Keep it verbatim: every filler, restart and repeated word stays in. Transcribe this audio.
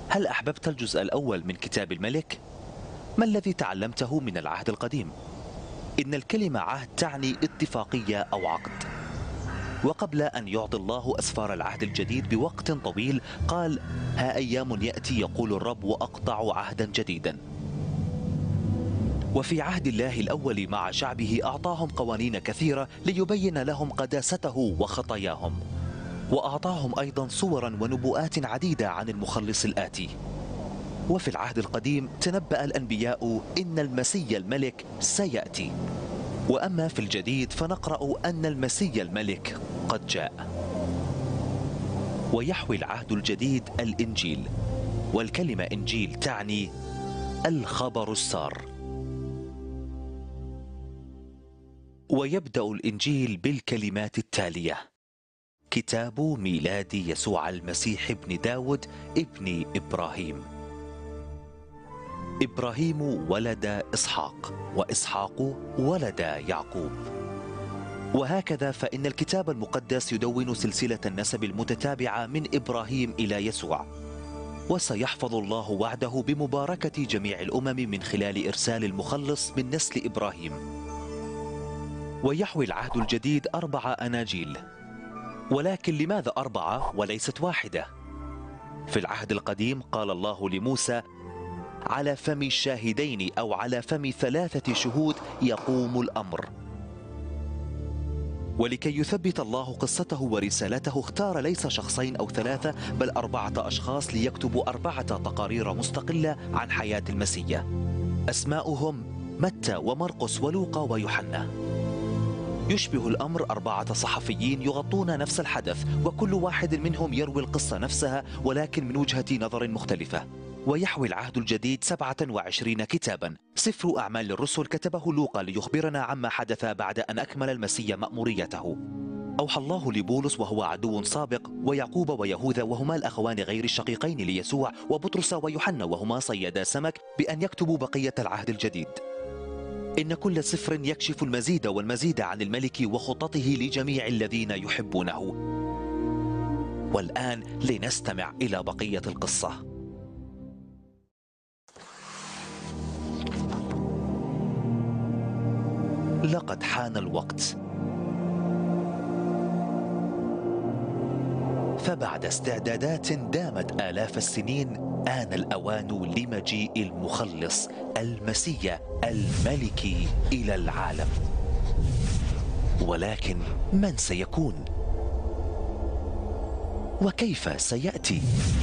هل أحببت الجزء الأول من كتاب الملك؟ ما الذي تعلمته من العهد القديم؟ إن الكلمة عهد تعني اتفاقية أو عقد، وقبل أن يعطي الله أسفار العهد الجديد بوقت طويل قال: ها أيام يأتي يقول الرب وأقطع عهدا جديدا. وفي عهد الله الأول مع شعبه أعطاهم قوانين كثيرة ليبين لهم قداسته وخطاياهم، وأعطاهم أيضا صورا ونبوءات عديدة عن المخلص الآتي. وفي العهد القديم تنبأ الأنبياء إن المسيا الملك سيأتي، وأما في الجديد فنقرأ أن المسيا الملك قد جاء. ويحوي العهد الجديد الإنجيل، والكلمة إنجيل تعني الخبر السار. ويبدأ الإنجيل بالكلمات التالية: كتاب ميلاد يسوع المسيح ابن داود ابن إبراهيم. إبراهيم ولد إسحاق، وإسحاق ولد يعقوب. وهكذا فإن الكتاب المقدس يدون سلسلة النسب المتتابعة من إبراهيم إلى يسوع، وسيحفظ الله وعده بمباركة جميع الأمم من خلال إرسال المخلص من نسل إبراهيم. ويحوي العهد الجديد أربع أناجيل، ولكن لماذا أربعة وليست واحدة؟ في العهد القديم قال الله لموسى: على فم الشاهدين أو على فم ثلاثة شهود يقوم الأمر. ولكي يثبت الله قصته ورسالته اختار ليس شخصين أو ثلاثة بل أربعة أشخاص ليكتبوا أربعة تقارير مستقلة عن حياة المسيح، أسماؤهم متى ومرقس ولوقا ويوحنا. يشبه الأمر أربعة صحفيين يغطون نفس الحدث، وكل واحد منهم يروي القصة نفسها ولكن من وجهة نظر مختلفة. ويحوي العهد الجديد سبعة وعشرين كتابا. سفر أعمال الرسل كتبه لوقا ليخبرنا عما حدث بعد أن أكمل المسيح مأموريته. أوحى الله لبولس وهو عدو سابق، ويعقوب ويهوذا وهما الأخوان غير الشقيقين ليسوع، وبطرس ويوحنا وهما صيدا سمك، بأن يكتبوا بقية العهد الجديد. إن كل سفر يكشف المزيد والمزيد عن الملك وخططه لجميع الذين يحبونه. والآن لنستمع إلى بقية القصة. لقد حان الوقت، فبعد استعدادات دامت آلاف السنين آن الأوان لمجيء المخلص المسيح الملك إلى العالم. ولكن من سيكون؟ وكيف سيأتي؟